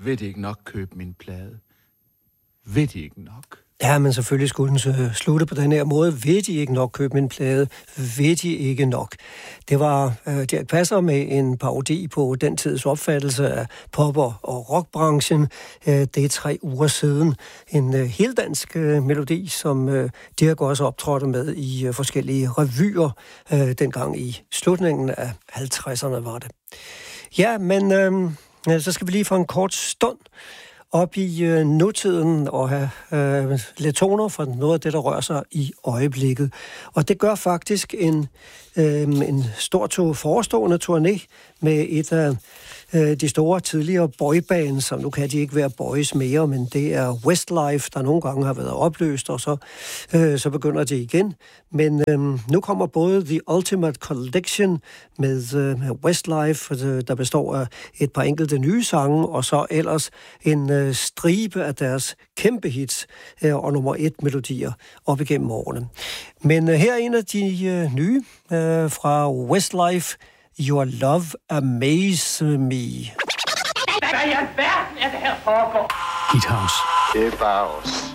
Vil de ikke nok købe min plade? Vil de ikke nok? Ja, men selvfølgelig skulle den slutte på den her måde. Vil de ikke nok købe min plade? Vil de ikke nok? Det var Dirch Passer med en parodi på den tids opfattelse af pop- og rockbranchen. Det er 3 uger siden. En heldansk melodi, som Dirch også optrådte med i forskellige revyer, dengang i slutningen af 50'erne var det. Ja, men så skal vi lige for en kort stund op i nutiden og have lidt toner fra noget af det, der rører sig i øjeblikket. Og det gør faktisk en stor forestående turné med et af de store tidligere boybands, som nu kan de ikke være boys mere, men det er Westlife, der nogle gange har været opløst, og så begynder de igen. Men nu kommer både The Ultimate Collection med Westlife, der består af et par enkelte nye sange, og så ellers en stribe af deres kæmpe hits og nummer 1 melodier op igennem årene. Men her er en af de nye fra Westlife, Your Love Amaze Me. Hvad i alverden er det her foregår? Hit House. Det er bare os.